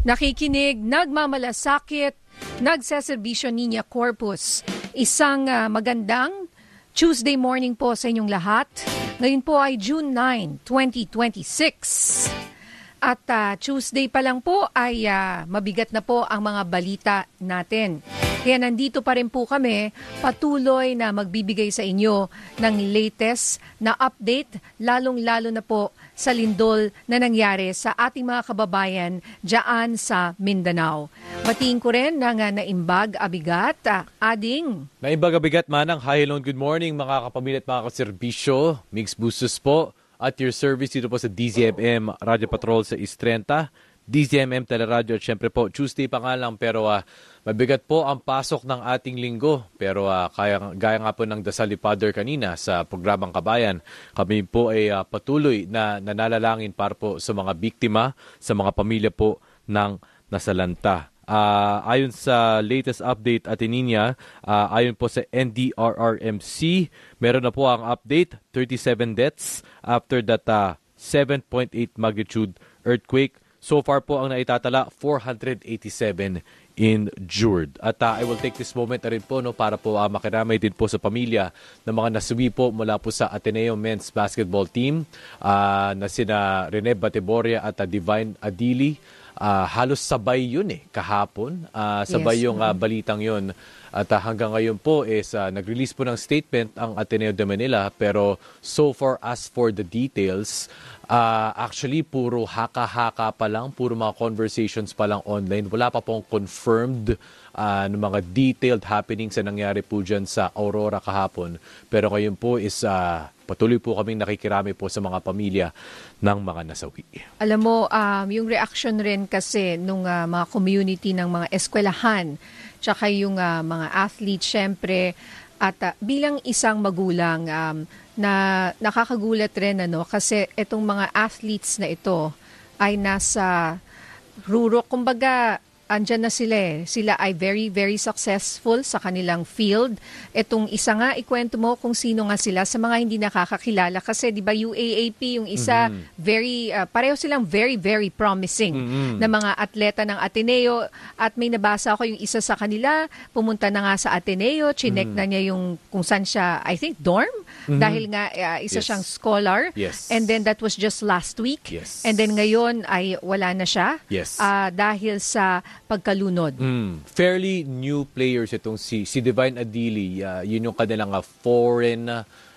Nakikinig, nagmamalasakit, nagseserbisyo Niña Corpus. Isang magandang Tuesday morning po sa inyong lahat. Ngayon po ay June 9, 2026. At Tuesday pa lang po ay mabigat na po ang mga balita natin. Kaya nandito pa rin po kami patuloy na magbibigay sa inyo ng latest na update, lalong-lalo na po sa lindol na nangyari sa ating mga kababayan dyan sa Mindanao. Batiin ko rin ng Naimbag Abigat, Ading. Naimbag Abigat, Manang. Hi, hello, good morning mga kapamilya at mga kaserbisyo. Mix Bustos po at your service dito po sa DZMM Radio Patrol sa Istrenta. DZMM Teleradyo at syempre po Tuesday pa nga lang pero mabigat po ang pasok ng ating linggo pero gaya nga po ng dasal ni Father kanina sa programang Kabayan, kami po ay patuloy na nanalangin para po sa mga biktima, sa mga pamilya po ng nasalanta. Ayon sa latest update Ateninia, ayon po sa NDRRMC, meron na po ang update, 37 deaths after that 7.8 magnitude earthquake. So far po ang naitatala, 487 injured. At I will take this moment na rin po para po makiramay din po sa pamilya ng mga nasuwi po mula po sa Ateneo Men's Basketball Team na sina Rene Bateboria at Divine Adili. Halos sabay yun kahapon. Sabay yung balitang yun. At hanggang ngayon po is nag-release po ng statement ang Ateneo de Manila pero so far as for the details, actually puro haka-haka pa lang, puro mga conversations pa lang online. Wala pa pong confirmed ng mga detailed happenings na nangyari po dyan sa Aurora kahapon. Pero ngayon po is patuloy po kaming nakikirami po sa mga pamilya ng mga nasawi. Alam mo, yung reaction rin kasi nung mga community ng mga eskwelahan, tsaka yung mga athletes, syempre, at bilang isang magulang, na nakakagulat rin kasi itong mga athletes na ito ay nasa rurok, kumbaga andyan na sila Sila ay very, very successful sa kanilang field. Itong isa nga, ikwento mo kung sino nga sila sa mga hindi nakakakilala. Kasi di ba UAAP yung isa, very, pareho silang very, very promising na mga atleta ng Ateneo. At may nabasa ako yung isa sa kanila, pumunta na nga sa Ateneo, chinek na niya yung kung saan siya, I think, dorm. Dahil nga isa siyang scholar. Yes. And then that was just last week. Yes. And then ngayon ay wala na siya. Yes. Dahil sa pagkalunod. Fairly new players itong si Divine Adili. Yun yung kanilang foreign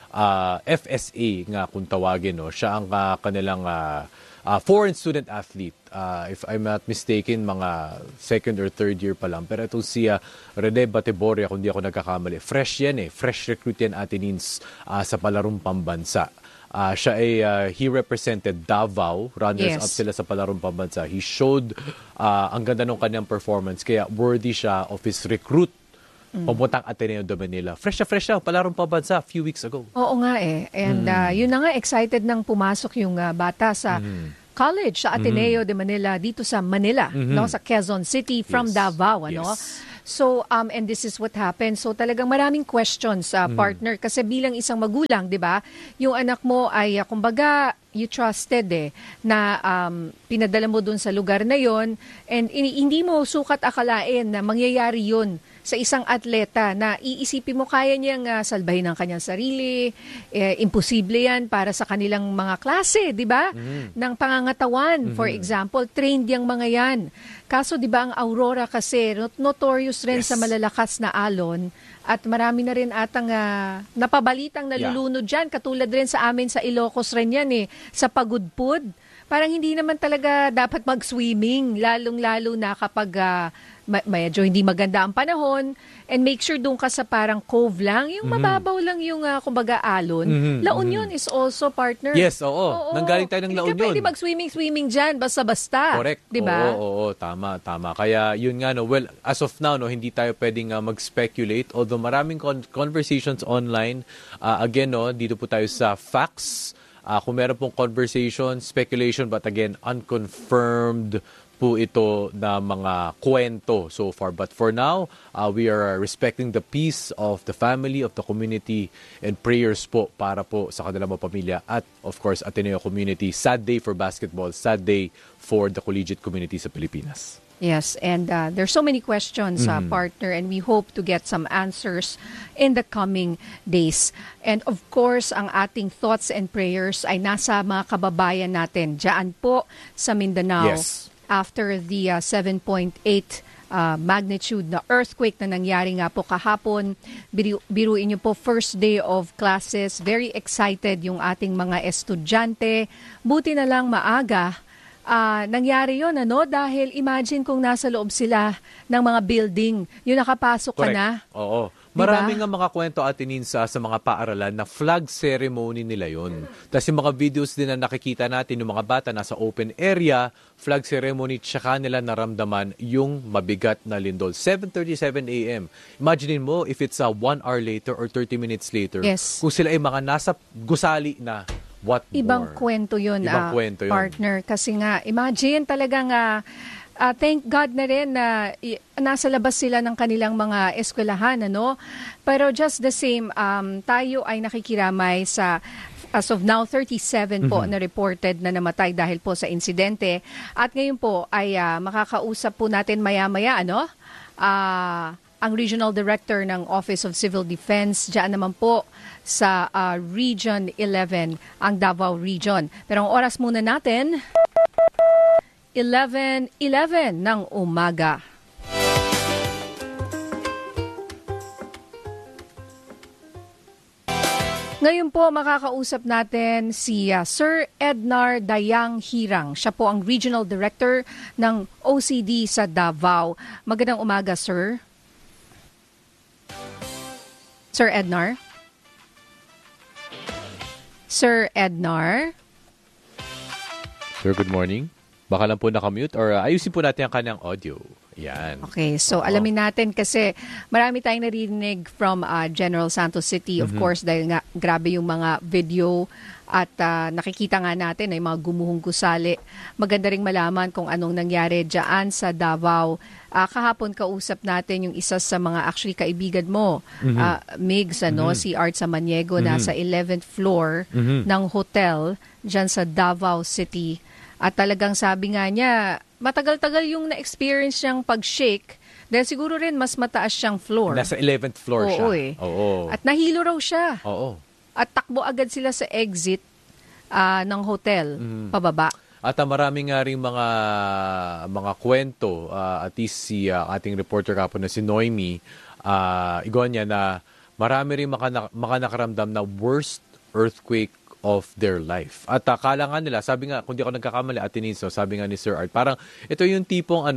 FSA nga kung tawagin. Siya ang kanilang foreign student athlete. If I'm not mistaken, mga second or third year pa lang. Pero itong si Rene Bateboria, kung di ako nagkakamali, fresh yan fresh recruit yan Atenins sa palarong pambansa. Siya ay he represented Davao, runners-up sila sa palarong pambansa. He showed ang ganda ng kanyang performance, kaya worthy siya of his recruit papuntang Ateneo de Manila. Fresh na palarong pambansa a few weeks ago. Oo nga And yun na nga, excited nang pumasok yung bata sa college sa Ateneo de Manila dito sa Manila, sa Quezon City from Davao, Yes. So, and this is what happened. So, talagang maraming questions, partner. Kasi bilang isang magulang, di ba, yung anak mo ay, kumbaga, you trusted na pinadala mo dun sa lugar na yon and hindi mo sukat akalain na mangyayari yun sa isang atleta na iisipin mo kaya niyang salbahin ang kanyang sarili, imposible yan para sa kanilang mga klase, di ba? Ng pangangatawan, for example, trained yung mga yan. Kaso di ba ang Aurora kasi notorious rin sa malalakas na alon at marami na rin atang napabalitang nalulunod dyan. Katulad rin sa amin sa Ilocos rin yan sa Pagudpud. Parang hindi naman talaga dapat mag-swimming, lalong-lalo na kapag medyo hindi maganda ang panahon, and make sure doon ka sa parang cove lang, yung mababaw lang yung kumbaga alon. La Union is also partner. Yes, oo. Nanggaling tayo ng La Union. Hindi ka pwede mag-swimming dyan, basta-basta. Correct. Diba? Oo, tama. Kaya yun nga, well, as of now, hindi tayo pwedeng mag-speculate, although maraming conversations online. Again, dito po tayo sa facts. Kung meron pong conversation, speculation, but again, unconfirmed po ito na mga kwento so far. But for now, we are respecting the peace of the family, of the community, and prayers po para po sa kanilang mga pamilya at of course Ateneo community. Sad day for basketball, sad day for the collegiate community sa Pilipinas. Yes, and there's so many questions, partner, and we hope to get some answers in the coming days. And of course, ang ating thoughts and prayers ay nasa mga kababayan natin dyan po sa Mindanao. Yes. After the 7.8 magnitude na earthquake na nangyari nga po kahapon. Biruin niyo po, first day of classes. Very excited yung ating mga estudyante. Buti na lang maaga. Nangyari yon dahil imagine kung nasa loob sila ng mga building, yung nakapasok ka Correct. na. Oo. Diba? Maraming nga mga kwento atinin sa mga paaralan na flag ceremony nila yon. Tapos yung mga videos din na nakikita natin, yung mga bata nasa open area, flag ceremony, tsaka nila naramdaman yung mabigat na lindol. 7:37 a.m. Imagine mo if it's 1 hour later or 30 minutes later. Yes. Kung sila ay mga nasa gusali na, what Ibang more? kwento yun, Ibang kwento yun. partner. Kasi nga, imagine talagang thank God na rin na nasa labas sila ng kanilang mga eskwelahan, Pero just the same, tayo ay nakikiramay sa, as of now, 37 po na reported na namatay dahil po sa insidente. At ngayon po ay makakausap po natin maya-maya, ang Regional Director ng Office of Civil Defense, diyan naman po sa Region 11, ang Davao Region. Pero ang oras muna natin, 11:11 ng umaga. Ngayon po makakausap natin si Sir Ednar Dayang Hirang. Siya po ang Regional Director ng OCD sa Davao. Magandang umaga, Sir. Sir Ednar? Sir Ednar? Sir, good morning. Baka lang po nakamute or ayusin po natin ang kanyang audio. Yan. Okay, so alamin natin kasi marami tayong narinig from General Santos City, of course, dahil nga grabe yung mga video at nakikita nga natin ay mga gumuhong gusali. Maganda ring malaman kung anong nangyari dyan sa Davao. Kahapon kausap natin yung isa sa mga actually kaibigan mo, Migs, si Art Samaniego, nasa 11th floor ng hotel dyan sa Davao City. At talagang sabi nga niya, matagal-tagal yung na-experience niyang pag-shake dahil siguro rin mas mataas siyang floor. Nasa 11th floor siya. Oo. At nahilo raw siya. Oo. At takbo agad sila sa exit ng hotel, pababa. At marami nga rin mga kwento, at least si ating reporter kapon na si Noemi Igonia, na marami rin nakaramdam na worst earthquake of their life. At akala nga nila, sabi nga, kung di ako nagkakamali, Atiniso, sabi nga ni Sir Art, parang ito yung tipong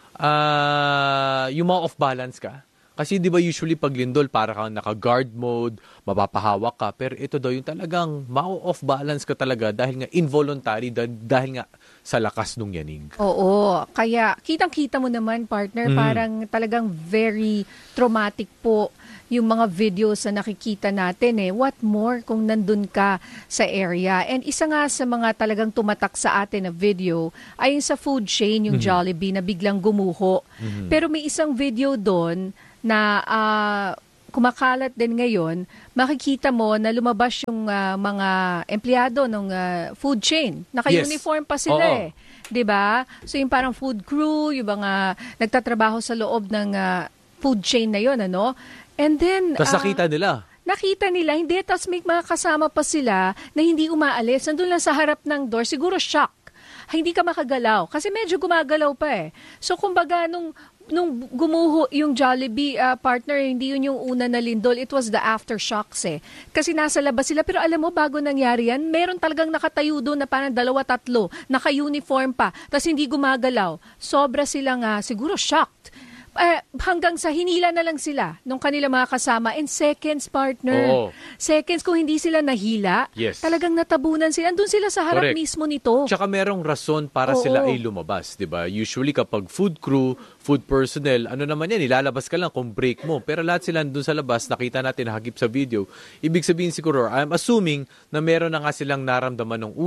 yung mga off-balance ka. Kasi di ba usually pag lindol, para kang naka-guard mode, mapapahawak ka, pero ito daw yung talagang ma-off-balance ka talaga dahil nga involuntary, dahil nga sa lakas nung yanig. Oo, kaya kitang-kita mo naman, partner, parang talagang very traumatic po yung mga videos na nakikita natin. What more kung nandun ka sa area? And isa nga sa mga talagang tumatak sa atin na video ay yung sa food chain, yung Jollibee na biglang gumuho. Pero may isang video doon na kumakalat din ngayon, makikita mo na lumabas yung mga empleyado ng food chain. Naka-uniform pa sila. 'Di ba? So yung parang food crew, yung mga nagtatrabaho sa loob ng food chain na 'yon, And then Tapos nakita nila, hindi, tapos may mga kasama pa sila na hindi umaalis. Nandun lang sa harap ng door, siguro shock. Hindi ka makagalaw kasi medyo gumagalaw pa . So kumbaga nung gumuho yung Jollibee partner, hindi yun yung una na lindol, it was the aftershocks . Kasi nasa labas sila, pero alam mo, bago nangyari yan, meron talagang nakatayo doon na parang 2-3, naka-uniform pa, tapos hindi gumagalaw. Sobra silang siguro shocked. Hanggang sa hinila na lang sila nung kanila mga kasama. And seconds, partner. Seconds, kung hindi sila nahila, talagang natabunan sila. Andun sila sa harap mismo nito. Tsaka merong rason para sila ay lumabas, di ba? Usually kapag food crew, food personnel, naman yan, ilalabas ka lang kung break mo. Pero lahat sila andun sa labas, nakita natin, hagip sa video. Ibig sabihin siguro, I'm assuming na meron na nga silang naramdaman nung una,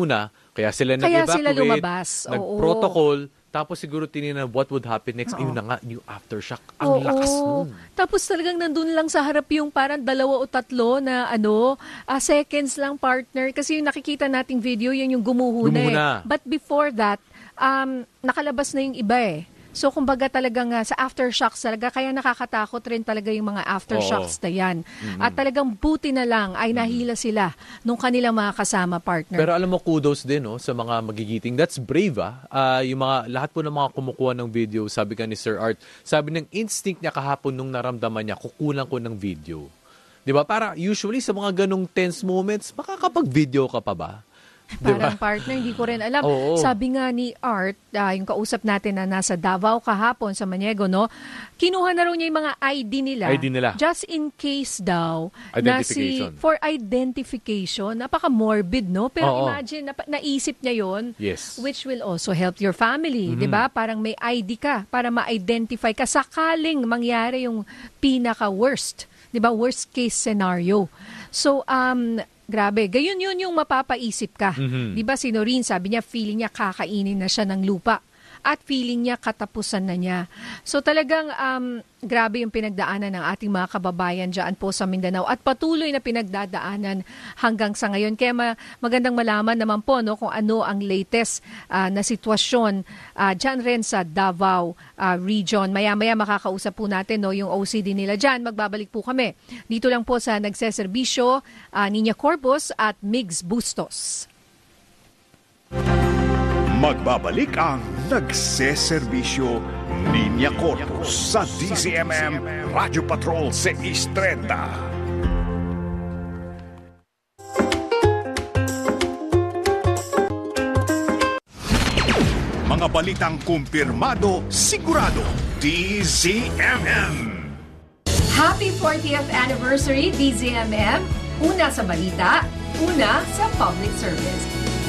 Kaya sila Kaya nag-evacuate, sila lumabas. Oo. nag-protocol, tapos siguro tinignan what would happen next. Ayun na nga, new aftershock. Ang lakas nun. Tapos talagang nandun lang sa harap yung parang 2 o 3 na seconds lang, partner. Kasi yung nakikita nating video, yun yung gumuho na. But before that, nakalabas na yung iba eh. So kumbaga talagang sa aftershocks talaga, kaya nakakatakot rin talaga yung mga aftershocks na yan. At talagang buti na lang ay nahila sila nung kanilang mga kasama, partner. Pero alam mo, kudos din sa mga magigiting. That's brave yung mga, lahat po ng mga kumukuha ng video, sabi ka ni Sir Art, sabi ng instinct niya kahapon nung naramdaman niya, kukunan ko ng video. Diba? Para usually sa mga ganong tense moments, makakapag-video ka pa ba? Parang partner, hindi ko rin alam. Sabi nga ni Art, yung kausap natin na nasa Davao kahapon sa Maniego, kinuha na raw niya yung mga ID nila. Just in case daw. For identification. Napaka-morbid, no? Pero imagine, naisip niya yon, which will also help your family. Diba? Parang may ID ka para ma-identify ka sakaling mangyari yung pinaka-worst. Diba? Worst case scenario. So, grabe. Gayon yun yung mapapaisip ka. Di ba si Noreen, sabi niya, feeling niya kakainin na siya ng lupa. At feeling niya katapusan na niya. So talagang grabe yung pinagdaanan ng ating mga kababayan dyan po sa Mindanao. At patuloy na pinagdadaanan hanggang sa ngayon. Kaya magandang malaman naman po kung ano ang latest na sitwasyon dyan rin sa Davao region. Maya-maya makakausap po natin yung OCD nila dyan. Magbabalik po kami. Dito lang po sa nagseserbisyo, Nina Corpus at Migs Bustos. Magbabalik ang nagseserbisyo Linya Corpus sa DZMM Radio Patrol 630. Mga balitang kumpirmado, sigurado, DZMM. Happy 40th anniversary, DZMM. Una sa balita, una sa public service.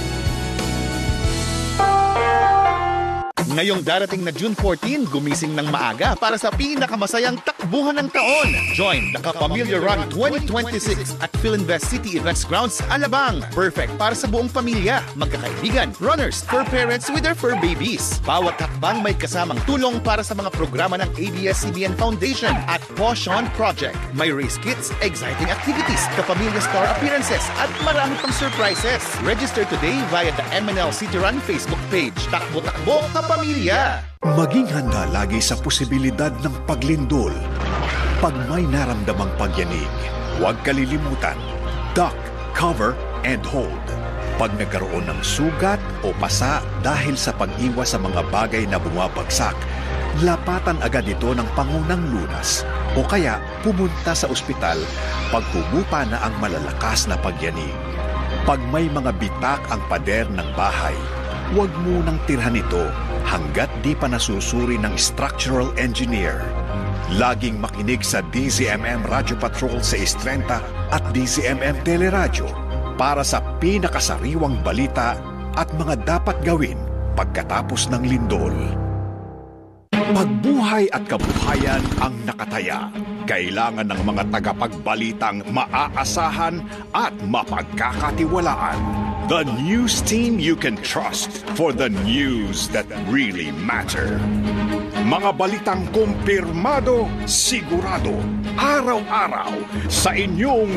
Ngayong darating na June 14, gumising ng maaga para sa pinakamasayang takbuhan ng taon. Join the Kapamilya Run 2026 at Philinvest City Events Grounds, Alabang. Perfect para sa buong pamilya, magkakaibigan, runners, fur parents with their fur babies. Bawat hakbang may kasamang tulong para sa mga programa ng ABS-CBN Foundation at Poshon Project. May race kits, exciting activities, Kapamilya Star appearances at marami pang surprises. Register today via the MNL City Run Facebook page. Takbo-takbo, Kapamilya! Maging handa lagi sa posibilidad ng paglindol. Pag may naramdamang pagyanig, huwag kalilimutan, duck, cover, and hold. Pag nagkaroon ng sugat o pasa dahil sa pag-iwas sa mga bagay na bumabagsak, lapatan agad ito ng pangunang lunas o kaya pumunta sa ospital pag humupa na ang malalakas na pagyanig. Pag may mga bitak ang pader ng bahay, huwag munang tirhan ito hanggat di pa nasusuri ng structural engineer. Laging makinig sa DZMM Radio Patrol 630 at DZMM Teleradyo para sa pinakasariwang balita at mga dapat gawin pagkatapos ng lindol. Pagbuhay at kabuhayan ang nakataya. Kailangan ng mga tagapagbalitang maaasahan at mapagkakatiwalaan. The news team you can trust for the news that really matter. Mga balitang kumpirmado, sigurado, araw-araw sa inyong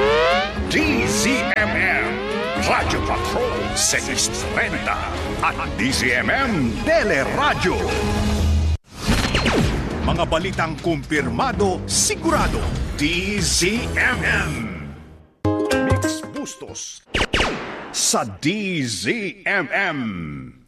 DZMM Radio Patrol 630 at DZMM Teleradyo. Mga balitang kumpirmado, sigurado, DZMM. Mix Bustos sa DZMM.